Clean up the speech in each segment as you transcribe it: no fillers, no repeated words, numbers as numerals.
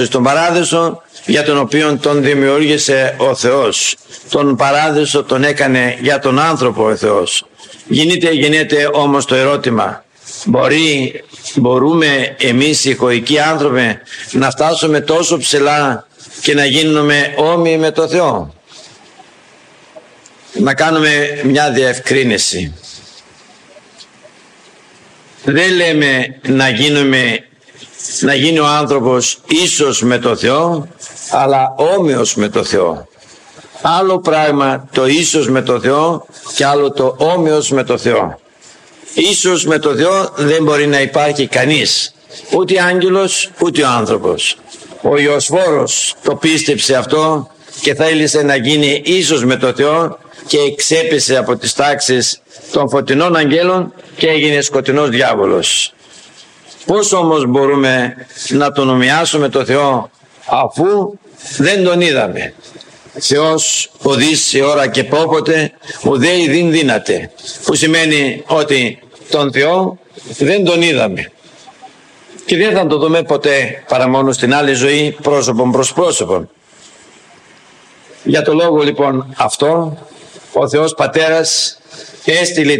στον παράδεισο για τον οποίο τον δημιούργησε ο Θεός. Τον παράδεισο τον έκανε για τον άνθρωπο ο Θεός. Γίνεται όμως το ερώτημα, μπορούμε εμείς οι χωικοί άνθρωποι να φτάσουμε τόσο ψηλά και να γίνουμε όμοιοι με το Θεό? Να κάνουμε μια διευκρίνηση. Δεν λέμε να γίνει ο άνθρωπος ίσος με το Θεό, αλλά όμοιος με το Θεό. Άλλο πράγμα το ίσος με το Θεό και άλλο το όμοιος με το Θεό. Ίσος με το Θεό δεν μπορεί να υπάρχει κανείς, ούτε άγγελος ούτε ο άνθρωπος. Ο Ιωσφόρος το πίστεψε αυτό και θέλησε να γίνει ίσος με το Θεό και εξέπεσε από τις τάξεις των φωτεινών αγγέλων και έγινε σκοτεινός διάβολος. Πώς όμως μπορούμε να τον ομοιάσουμε το Θεό αφού δεν τον είδαμε? Θεός οδείς σε ώρα και πόποτε ουδέι δίν δύναται, που σημαίνει ότι τον Θεό δεν τον είδαμε και δεν θα το δούμε ποτέ παρά μόνο στην άλλη ζωή, πρόσωπον προς πρόσωπον. Για το λόγο λοιπόν αυτό ο Θεός Πατέρας έστειλε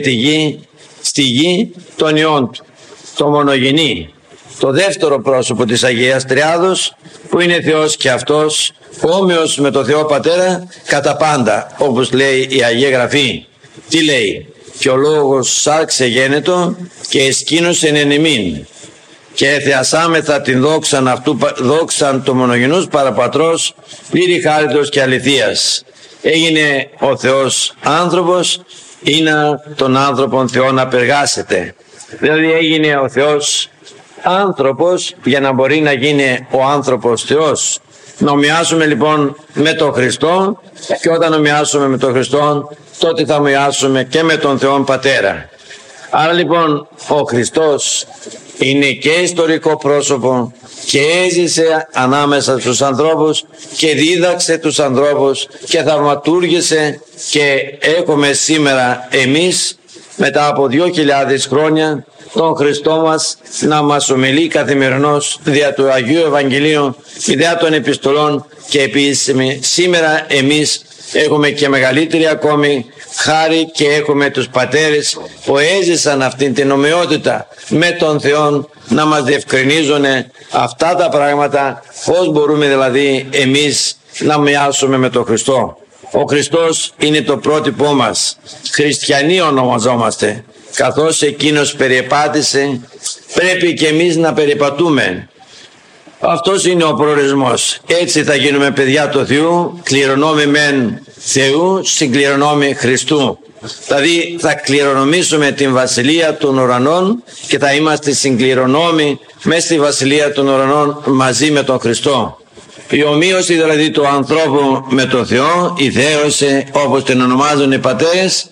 στη γη τον Υιόν Του, το μονογενή, το δεύτερο πρόσωπο της Αγίας Τριάδος, που είναι Θεός και αυτός, όμοιος με το Θεό Πατέρα κατά πάντα, όπως λέει η Αγία Γραφή. Τι λέει? Και ο λόγος σάρξε γένετο και εσκήνωσεν εν ημίν και εθεασάμεθα την δόξαν αυτού, δόξαν το μονογενούς παραπατρός, πλήρη χάριτος και αληθείας. Έγινε ο Θεός άνθρωπος ή να τον άνθρωπον Θεό να περγάσετε. Δηλαδή έγινε ο Θεός άνθρωπος για να μπορεί να γίνει ο άνθρωπος Θεός. Να ομοιάσουμε λοιπόν με τον Χριστό, και όταν ομοιάσουμε με τον Χριστό τότε θα ομοιάσουμε και με τον Θεό Πατέρα. Άρα λοιπόν ο Χριστός είναι και ιστορικό πρόσωπο και έζησε ανάμεσα στους ανθρώπους και δίδαξε τους ανθρώπους και θαυματούργησε, και έχουμε σήμερα εμείς μετά από 2.000 χρόνια τον Χριστό μας να μας ομιλεί καθημερινώς δια του Αγίου Ευαγγελίου, δια των επιστολών, και επίσημη σήμερα εμείς έχουμε και μεγαλύτερη ακόμη χάρη και έχουμε τους πατέρες που έζησαν αυτήν την ομοιότητα με τον Θεό να μας διευκρινίζουν αυτά τα πράγματα, πώς μπορούμε δηλαδή εμείς να μοιάσουμε με τον Χριστό. Ο Χριστός είναι το πρότυπό μας. Χριστιανοί ονομαζόμαστε. Καθώς Εκείνος περιεπάτησε, πρέπει και εμείς να περιπατούμε. Αυτός είναι ο προορισμός. Έτσι θα γίνουμε παιδιά του Θεού, κληρονόμοι μεν Θεού, συγκληρονόμοι Χριστού. Δηλαδή θα κληρονομήσουμε την Βασιλεία των Ουρανών και θα είμαστε συγκληρονόμοι μέσα στη Βασιλεία των Ουρανών μαζί με τον Χριστό. Η ομοίωση δηλαδή του ανθρώπου με τον Θεό, η θέωση όπως την ονομάζουν οι πατέρες,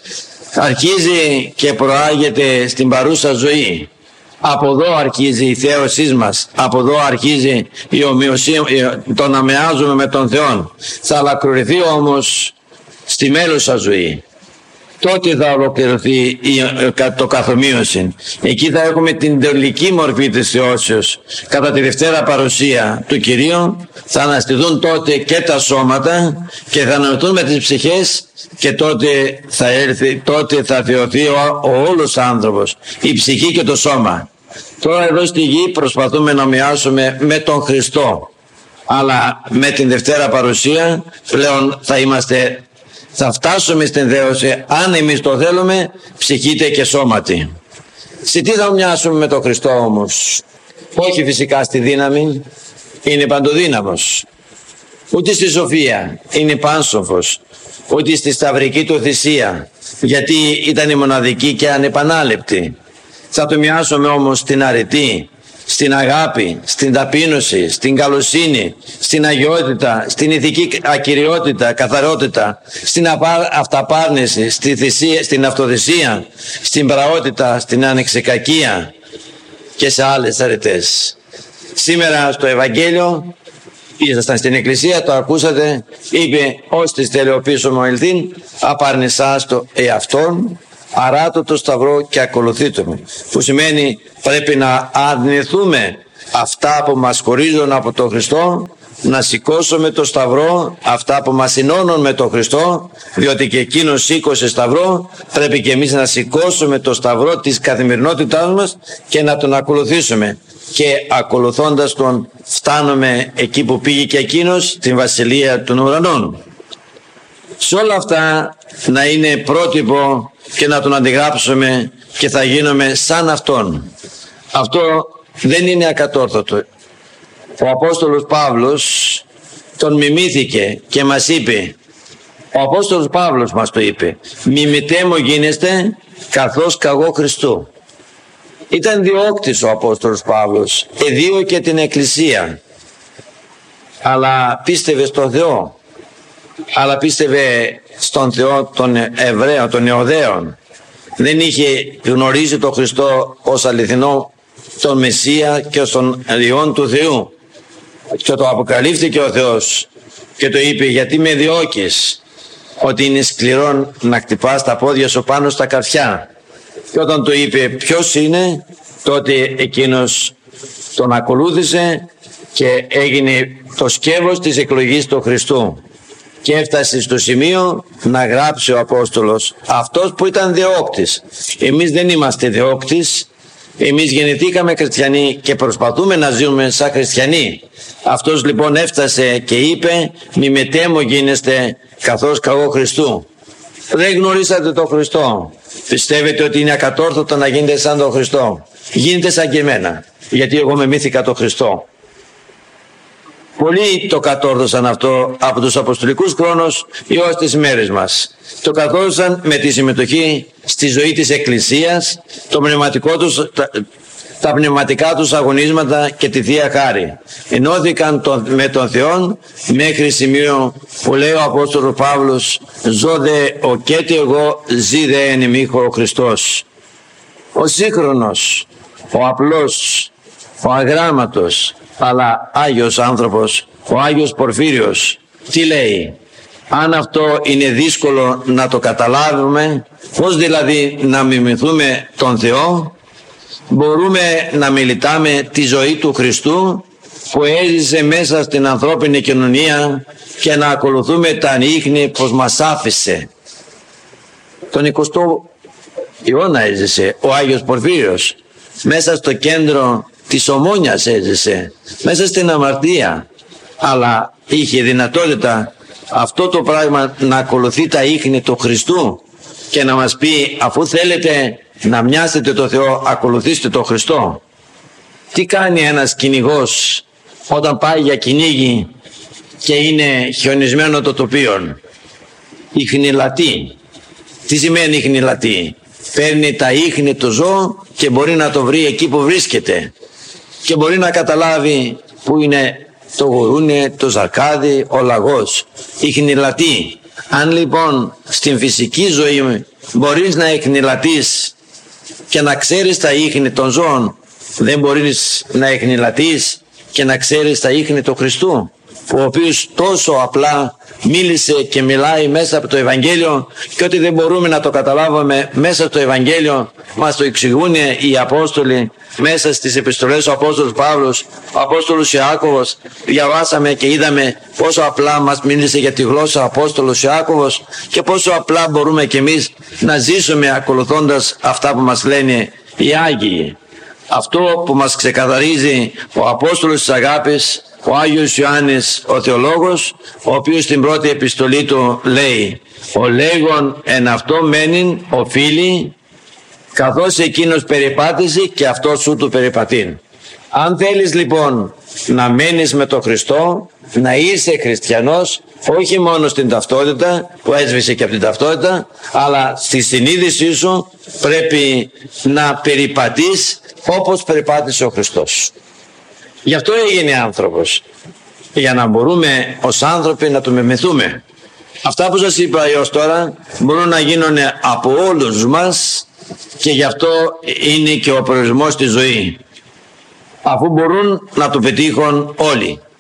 αρχίζει και προάγεται στην παρούσα ζωή. Από εδώ αρχίζει η θέωσή μας, από εδώ αρχίζει η ομοιοσία, το να μοιάζουμε με τον Θεό. Θα ολοκληρωθεί όμως στη μέλουσα ζωή. Τότε θα ολοκληρωθεί το καθομοίωση. Εκεί θα έχουμε την τελική μορφή της θεώσεως. Κατά τη Δευτέρα παρουσία του Κυρίου θα αναστηθούν τότε και τα σώματα και θα αναστηθούν με τις ψυχές, και τότε θα θεωθεί ο όλος άνθρωπος, η ψυχή και το σώμα. Τώρα εδώ στη γη προσπαθούμε να μοιάσουμε με τον Χριστό, αλλά με την Δευτέρα παρουσία πλέον θα φτάσουμε στην δέωση, αν εμείς το θέλουμε, ψυχήτε και σώματι. Σε τι θα μοιάσουμε με τον Χριστό όμως? Όχι φυσικά στη δύναμη, είναι παντοδύναμος. Ούτε στη σοφία, είναι πάνσοφος. Ούτε στη σταυρική του θυσία, γιατί ήταν η μοναδική και ανεπανάληπτη. Θα το μοιάσουμε όμως στην αρετή, στην αγάπη, στην ταπείνωση, στην καλοσύνη, στην αγιότητα, στην ηθική ακυριότητα, καθαρότητα, στην αυταπάρνηση, στη θυσία, στην αυτοθυσία, στην πραότητα, στην ανεξικακία και σε άλλες αρετές. Σήμερα στο Ευαγγέλιο, ήσασταν στην εκκλησία, το ακούσατε, είπε ως της τελεοποίησης Μοηλθήν, απαρνησάς το εαυτόν, αράτω το σταυρό και ακολουθείτε με. Που σημαίνει πρέπει να αρνηθούμε αυτά που μας χωρίζουν από τον Χριστό, να σηκώσουμε το σταυρό, αυτά που μας ενώνουν με τον Χριστό, διότι και εκείνος σήκωσε σταυρό, πρέπει και εμείς να σηκώσουμε το σταυρό της καθημερινότητάς μας και να τον ακολουθήσουμε. Και ακολουθώντας τον φτάνουμε εκεί που πήγε και εκείνος, στην Βασιλεία των Ουρανών. Σε όλα αυτά να είναι πρότυπο και να τον αντιγράψουμε και θα γίνουμε σαν Αυτόν. Αυτό δεν είναι ακατόρθωτο. Ο Απόστολος Παύλος τον μιμήθηκε και μας είπε, ο Απόστολος Παύλος μας το είπε, μιμητέ μου γίνεστε καθώς κι εγώ Χριστού. Ήταν διώκτης ο Απόστολος Παύλος, εδίωκε την Εκκλησία, αλλά πίστευε στον Θεό, αλλά πίστευε στον Θεό των Εβραίων, των Ιουδαίων. Δεν είχε γνωρίσει τον Χριστό ως αληθινό, τον Μεσσία και ως τον Υιόν του Θεού. Και το αποκαλύφθηκε ο Θεός και το είπε, γιατί με διώκεις, ότι είναι σκληρό να χτυπάς τα πόδια σου πάνω στα καρφιά. Και όταν του είπε ποιος είναι, τότε εκείνος τον ακολούθησε και έγινε το σκεύος της εκλογής του Χριστού. Και έφτασε στο σημείο να γράψει ο Απόστολος, αυτός που ήταν διώκτης. Εμείς δεν είμαστε διώκτης, εμείς γεννηθήκαμε χριστιανοί και προσπαθούμε να ζούμε σαν χριστιανοί. Αυτός λοιπόν έφτασε και είπε, μιμητέ μου γίνεστε καθώς κι εγώ Χριστού. Δεν γνωρίσατε τον Χριστό. Πιστεύετε ότι είναι ακατόρθωτο να γίνετε σαν τον Χριστό. Γίνετε σαν και εμένα, γιατί εγώ μιμήθηκα τον Χριστό. Πολλοί το κατόρθωσαν αυτό από τους αποστολικούς χρόνους έως τις μέρες μας. Το κατόρθωσαν με τη συμμετοχή στη ζωή της Εκκλησίας, τα πνευματικά τους αγωνίσματα και τη Θεία Χάρη. Ενώθηκαν με τον Θεό μέχρι σημείο που λέει ο Απόστολος Παύλος, «Ζω δε ο κέτι εγώ, ζει δε εν ημίχω ο Χριστός». Ο σύγχρονος, ο απλός, ο αγράμματος, αλλά Άγιος άνθρωπος, ο Άγιος Πορφύριος, τι λέει? Αν αυτό είναι δύσκολο να το καταλάβουμε, πώς δηλαδή να μιμηθούμε τον Θεό, μπορούμε να μελετάμε τη ζωή του Χριστού που έζησε μέσα στην ανθρώπινη κοινωνία και να ακολουθούμε τα ίχνη πως μας άφησε. Τον 20ο αιώνα έζησε ο Άγιος Πορφύριος, μέσα στο κέντρο της Ομόνιας έζησε, μέσα στην αμαρτία, αλλά είχε δυνατότητα αυτό το πράγμα να ακολουθεί τα ίχνη του Χριστού και να μας πει, αφού θέλετε να μοιάσετε το Θεό, ακολουθήστε τον Χριστό. Τι κάνει ένας κυνηγός όταν πάει για κυνήγι και είναι χιονισμένο το τοπίο? Ιχνηλατεί. Τι σημαίνει ιχνηλατεί? Παίρνει τα ίχνη του ζώου και μπορεί να το βρει εκεί που βρίσκεται και μπορεί να καταλάβει που είναι το γουρούνι, το ζαρκάδι, ο λαγός. Ιχνηλατεί. Αν λοιπόν στην φυσική ζωή μπορείς να ιχνηλατείς και να ξέρεις τα ίχνη των ζώων, δεν μπορείς να ιχνηλατείς και να ξέρεις τα ίχνη του Χριστού, ο οποίος τόσο απλά μίλησε και μιλάει μέσα από το Ευαγγέλιο, και ότι δεν μπορούμε να το καταλάβουμε μέσα στο Ευαγγέλιο μας το εξηγούν οι Απόστολοι μέσα στις επιστολές. Ο Απόστολος Παύλος, ο Απόστολος Ιάκωβος, διαβάσαμε και είδαμε πόσο απλά μας μίλησε για τη γλώσσα ο Απόστολος Ιάκωβος και πόσο απλά μπορούμε και εμείς να ζήσουμε ακολουθώντας αυτά που μας λένε οι Άγιοι. Αυτό που μας ξεκαθαρίζει ο Απόστολος της Αγάπης, ο Άγιος Ιωάννης ο Θεολόγος, ο οποίος στην πρώτη επιστολή του λέει, ο λέγον εν αυτό μένειν οφείλει, καθώς εκείνος περιπάτησε και αυτός σου του περιπατήν. Αν θέλεις λοιπόν να μένεις με τον Χριστό, να είσαι χριστιανός, όχι μόνο στην ταυτότητα που έσβησε και από την ταυτότητα, αλλά στη συνείδησή σου πρέπει να περιπατείς όπως περιπάτησε ο Χριστός. Γι' αυτό έγινε άνθρωπος, για να μπορούμε ως άνθρωποι να το μιμηθούμε. Αυτά που σας είπα έως τώρα μπορούν να γίνουν από όλους μας και γι' αυτό είναι και ο προορισμός της ζωής, αφού μπορούν να το πετύχουν όλοι.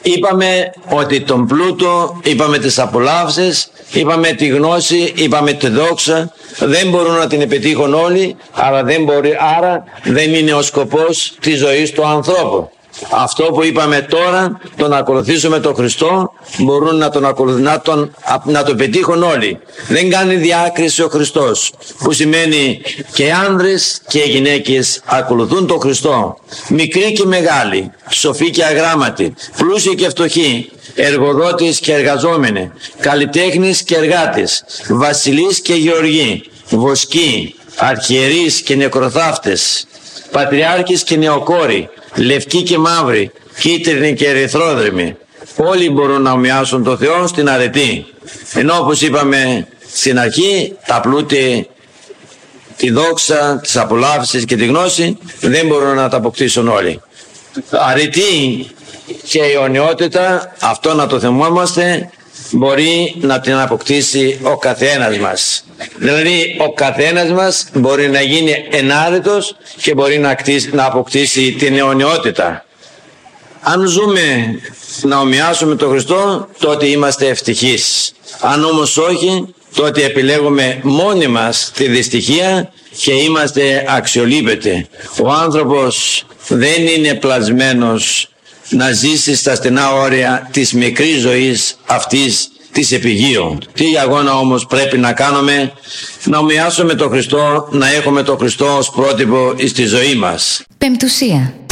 Είπαμε ότι τον πλούτο, είπαμε τις απολαύσεις, είπαμε τη γνώση, είπαμε τη δόξα, δεν μπορούν να την επιτύχουν όλοι, άρα δεν είναι ο σκοπός της ζωής του ανθρώπου. Αυτό που είπαμε τώρα, το να ακολουθήσουμε τον Χριστό, μπορούν να το πετύχουν όλοι. Δεν κάνει διάκριση ο Χριστός, που σημαίνει και άνδρες και γυναίκες ακολουθούν τον Χριστό, μικροί και μεγάλοι, σοφοί και αγράμματοι, πλούσιοι και φτωχοί, εργοδότης και εργαζόμενοι, καλλιτέχνης και εργάτες, βασιλείς και γεωργοί, βοσκοί, αρχιερείς και νεκροθάφτες, πατριάρχες και νεοκόροι, λευκοί και μαύροι, κίτρινοι και ερυθρόδρομοι. Όλοι μπορούν να ομοιάσουν τον Θεό στην αρετή. Ενώ όπως είπαμε στην αρχή, τα πλούτη, τη δόξα, τις απολαύσεις και τη γνώση δεν μπορούν να τα αποκτήσουν όλοι. Αρετή και αιωνιότητα, αυτό να το θυμόμαστε, μπορεί να την αποκτήσει ο καθένας μας. Δηλαδή ο καθένας μας μπορεί να γίνει ενάρετος και μπορεί να αποκτήσει την αιωνιότητα. Αν ζούμε να ομοιάσουμε τον Χριστό, τότε είμαστε ευτυχείς. Αν όμως όχι, τότε επιλέγουμε μόνοι μας τη δυστυχία και είμαστε αξιολύπητοι. Ο άνθρωπος δεν είναι πλασμένος να ζήσει στα στενά όρια της μικρής ζωής αυτής της επιγείου. Τι αγώνα όμως πρέπει να κάνουμε? Να ομοιάσουμε τον Χριστό, να έχουμε τον Χριστό ως πρότυπο στη ζωή μας. Πεμπτουσία.